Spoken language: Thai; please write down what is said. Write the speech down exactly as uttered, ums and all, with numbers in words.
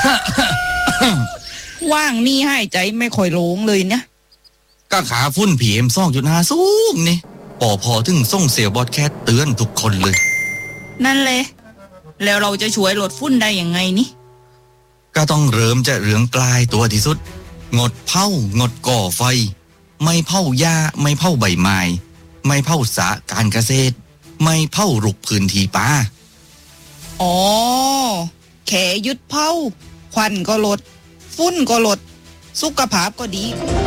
ว่างนี่หายใจไม่ค่อยโล่งเลยเนี่ยก็ขาฝุ่น พี เอ็ม สองจุดห้า สูงนี่ปอพอถึงส่งเสียบอดแคสเตือนทุกคนเลยนั่นเลยแล้วเราจะช่วยลดฝุ่นได้ยังไงนี่ก็ต้องเริ่มจะเรื่องกลายตัวที่สุดงดเผางดก่อไฟไม่เผาหญ้าไม่เผาใบไม้ไม่เผาสระการเกษตรไม่เผารุกพื้นที่ป่าอ๋อแค่หยุดเผาควันก็ลดฝุ่นก็ลดสุขภาพก็ดี